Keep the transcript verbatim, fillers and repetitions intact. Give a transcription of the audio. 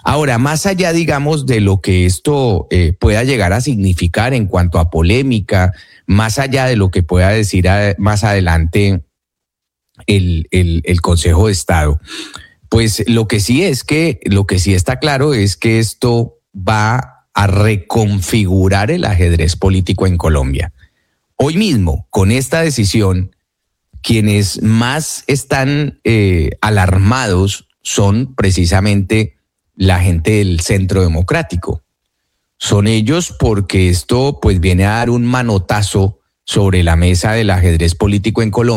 Ahora, más allá, digamos, de lo que esto eh, pueda llegar a significar en cuanto a polémica, más allá de lo que pueda decir a, más adelante el, el, el Consejo de Estado, pues lo que sí es que, lo que sí está claro es que esto va a reconfigurar el ajedrez político en Colombia. Hoy mismo, con esta decisión, quienes más están eh, alarmados son precisamente la gente del Centro Democrático. Son ellos porque esto pues viene a dar un manotazo sobre la mesa del ajedrez político en Colombia.